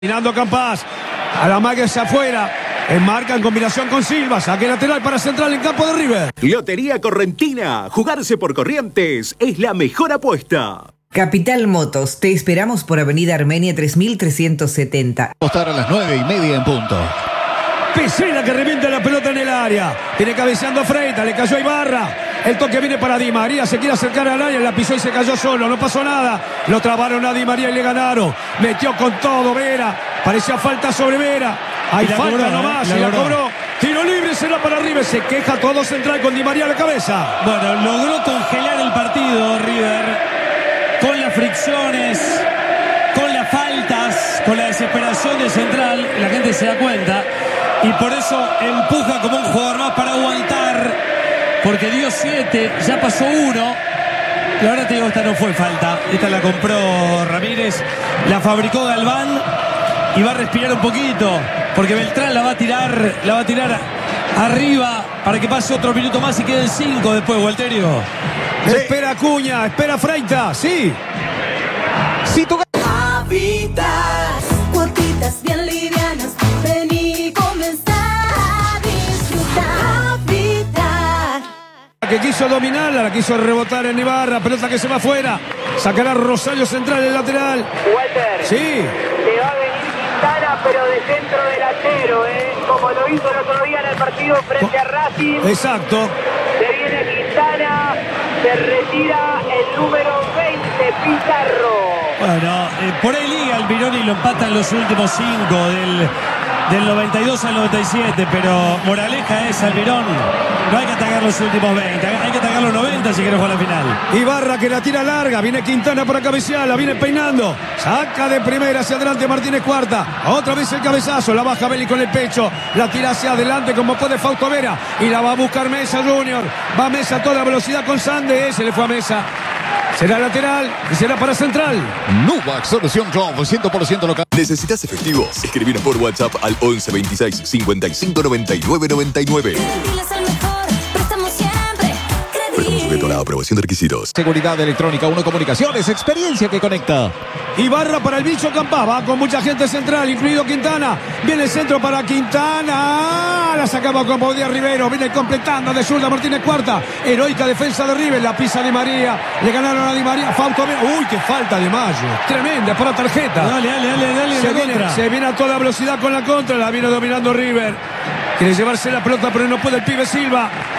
Mirando Campas, a la magia hacia afuera, enmarca en combinación con Silva, saque lateral para Central en campo de River. Lotería Correntina, jugarse por Corrientes es la mejor apuesta. Capital Motos, te esperamos por Avenida Armenia 3370. Apostar a las 9:30 en punto. Pesela que revienta la pelota en el área, viene cabeceando Freitas, le cayó a Ibarra. El toque viene para Di María, se quiere acercar al área, la pisó y se cayó solo, no pasó nada. Lo trabaron a Di María y le ganaron. Metió con todo Vera, parecía falta sobre Vera. Hay falta nomás, y la cobró. Tiro libre, será para River, se queja todo Central con Di María a la cabeza. Bueno, logró congelar el partido River con las fricciones, con las faltas, con la desesperación de Central. La gente se da cuenta y por eso empuja como un jugador más para aguantar. Porque dio 7, ya pasó 1. Y ahora te digo, esta no fue falta. Esta la compró Ramírez, la fabricó Galván y va a respirar un poquito. Porque Beltrán la va a tirar arriba para que pase otro minuto más y queden 5 después, Walterio. Sí. Espera Acuña, espera Freitas, sí. Si tu Habitas, cuotitas bien livianas, ven y comenzar a disfrutar. Que quiso dominarla, la quiso rebotar en Ibarra, pelota que se va afuera, sacará Rosario Central el lateral. Walter, sí, te va a venir Quintana, pero de centro delantero, como lo hizo el otro día en el partido frente a Racing. Exacto. Se viene Quintana, se retira el número 20, Pizarro. Bueno, por ahí liga el Virón y lo empatan los últimos 5 del 92 al 97, pero moraleja es Almirón. No hay que atacar los últimos 20, hay que atacar los 90 si quiere jugar la final. Ibarra que la tira larga, viene Quintana para cabecearla, viene peinando, saca de primera hacia adelante Martínez Cuarta, otra vez el cabezazo, la baja Belli con el pecho, la tira hacia adelante como puede Fausto Vera y la va a buscar Mesa Junior, va Mesa a toda velocidad con Sande, se le fue a Mesa. Será lateral y será para Central. Nubac, solución Club, 100% local. ¿Necesitas efectivos? Escribinos por WhatsApp al 11 26 55 99 99. Sujeto a la aprobación de requisitos. Seguridad electrónica, Uno Comunicaciones, experiencia que conecta. Ibarra para el bicho Campá, va con mucha gente Central, incluido Quintana. Viene el centro para Quintana. La sacaba con Baudía Rivero. Viene completando de zurda Martínez Cuarta. Heroica defensa de River. La pisa Di María. Le ganaron a Di María. Fausto Vera. Uy, qué falta de Mayo. Tremenda para tarjeta. Dale. Se viene a toda velocidad con la contra. La viene dominando River. Quiere llevarse la pelota, pero no puede el pibe Silva.